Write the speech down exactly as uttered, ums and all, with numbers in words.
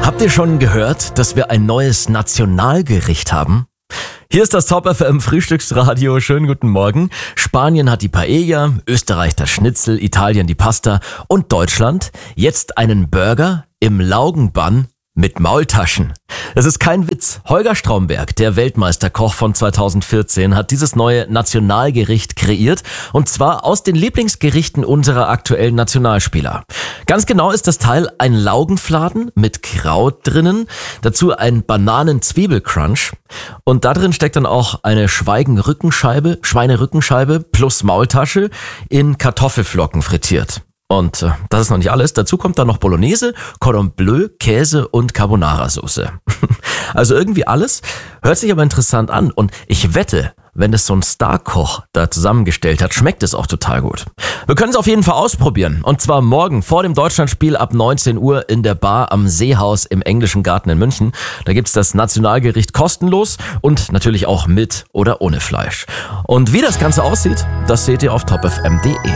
Habt ihr schon gehört, dass wir ein neues Nationalgericht haben? Hier ist das Top F M Frühstücksradio. Schönen guten Morgen. Spanien hat die Paella, Österreich das Schnitzel, Italien die Pasta und Deutschland jetzt einen Burger im Laugenbann mit Maultaschen. Es ist kein Witz. Holger Stromberg, der Weltmeisterkoch von zweitausendvierzehn, hat dieses neue Nationalgericht kreiert, und zwar aus den Lieblingsgerichten unserer aktuellen Nationalspieler. Ganz genau ist das Teil ein Laugenfladen mit Kraut drinnen, dazu ein Bananen-Zwiebel-Crunch, und da drin steckt dann auch eine Schweigen-Rückenscheibe, Schweinerückenscheibe plus Maultasche in Kartoffelflocken frittiert. Und äh, das ist noch nicht alles. Dazu kommt dann noch Bolognese, Cordon Bleu, Käse und Carbonara-Soße. Also irgendwie alles. Hört sich aber interessant an. Und ich wette, wenn es so ein Starkoch da zusammengestellt hat, schmeckt es auch total gut. Wir können es auf jeden Fall ausprobieren. Und zwar morgen vor dem Deutschlandspiel ab neunzehn Uhr in der Bar am Seehaus im Englischen Garten in München. Da gibt's das Nationalgericht kostenlos und natürlich auch mit oder ohne Fleisch. Und wie das Ganze aussieht, das seht ihr auf top f m punkt d e.